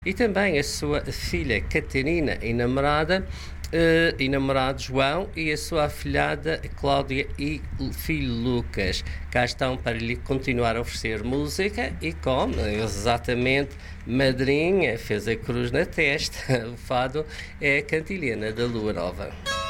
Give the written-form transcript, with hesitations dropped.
E também a sua filha Catarina e namorado João e a sua afilhada Cláudia e filho Lucas. Cá estão para lhe continuar a oferecer música e como exatamente madrinha fez a cruz na testa, o fado é a cantilena da Lua Nova.